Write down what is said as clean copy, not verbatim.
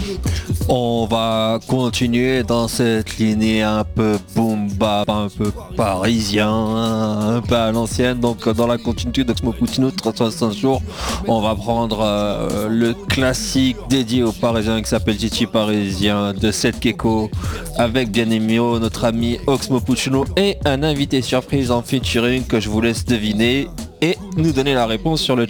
On va continuer dans cette lignée un peu boom bap, un peu parisien, un peu à l'ancienne. Donc dans la continuité d'Oxmo Puccino 365 jours, on va prendre le classique dédié aux Parisiens qui s'appelle Chichi Parisien de Seth Keko avec bien évidemment notre ami Oxmo Puccino et un invité surprise en featuring que je vous laisse deviner et nous donner la réponse sur le